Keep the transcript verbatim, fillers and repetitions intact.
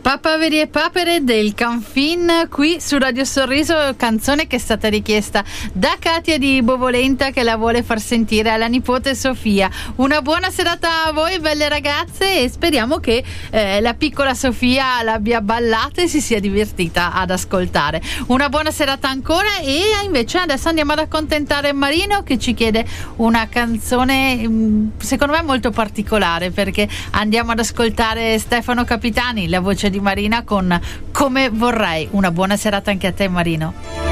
Papaveri e papere del Canfin qui su Radio Sorriso, canzone che è stata richiesta da Katia di Bovolenta, che la vuole far sentire alla nipote Sofia. Una buona serata a voi belle ragazze, e speriamo che eh, la piccola Sofia l'abbia ballata e si sia divertita ad ascoltare. Una buona serata ancora, e invece adesso andiamo ad accontentare Marino, che ci chiede una canzone secondo me molto particolare, perché andiamo ad ascoltare Stefano Capitani, la voce di Marina, con Come vorrei. Una buona serata anche a te, Marino.